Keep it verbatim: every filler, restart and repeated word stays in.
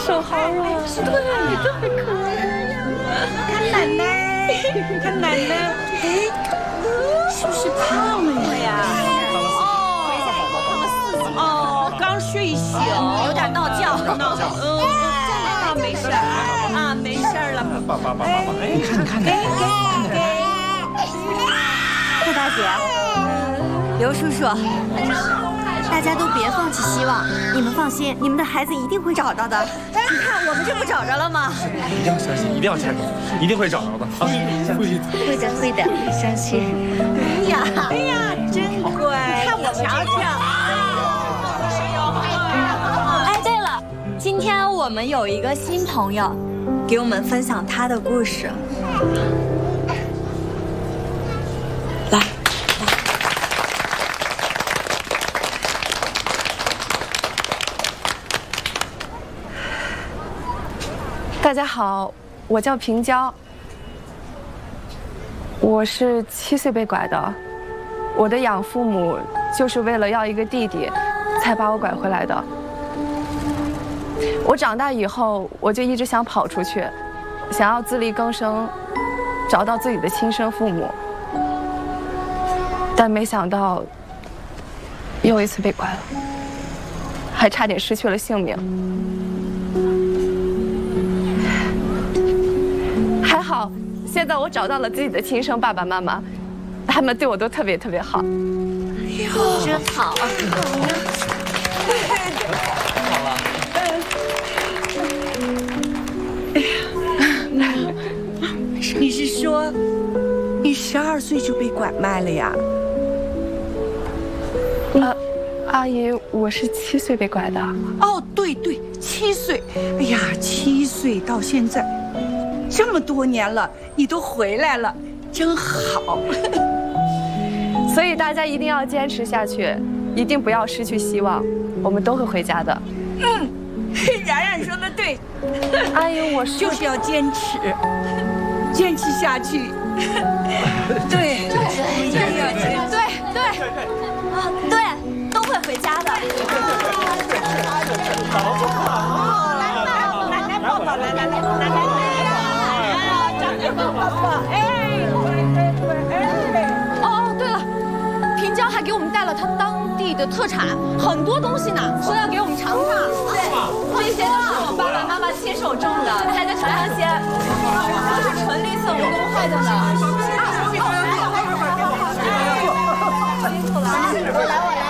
手好软。对，你这么可爱呀！ 看奶奶，看奶奶，哎，是不是胖了呀？哦，胖了四斤。哦，刚睡醒，有点闹觉，闹觉。嗯，啊，没事儿啊，没事儿了。 爸爸爸爸爸，哎，你看你看给给给。 兔大姐，刘叔叔。大家都别放弃希望，你们放心，你们的孩子一定会找到的。你看，我们这不找着了吗？ 一定要相信，一定要加油，一定会找着的啊！会会的，会的，相信。 哎呀，哎呀，真乖！看我瞧瞧。 哎，对了，今天我们有一个新朋友，给我们分享他的故事。来。 大家好，我叫平娇，我是七岁被拐的，我的养父母就是为了要一个弟弟，才把我拐回来的。我长大以后，我就一直想跑出去，想要自力更生，找到自己的亲生父母，但没想到又一次被拐了，还差点失去了性命。还好，现在我找到了自己的亲生爸爸妈妈，他们对我都特别特别好。 哎呦，真好！好了。 你是说，你十二岁就被拐卖了呀？ 呃，阿姨，我是七岁被拐的。 哦，对对，七岁。哎呀，七岁到现在。这么多年了，你都回来了，真好。 所以大家一定要坚持下去，一定不要失去希望，我们都会回家的。 嗯，冉冉说的对， 阿姨，我是就是要坚持，坚持下去。对，一定要坚持。 对对啊，对，都会回家的。 好，来，奶奶抱抱，来来来，奶奶。哎， 哦哦，对了，平娇还给我们带了她当地的特产，很多东西呢，说要给我们尝尝。对，这些都是我爸爸妈妈亲手种的，大家尝尝先，都是纯绿色无公害的呢。啊，辛苦了，我来我来。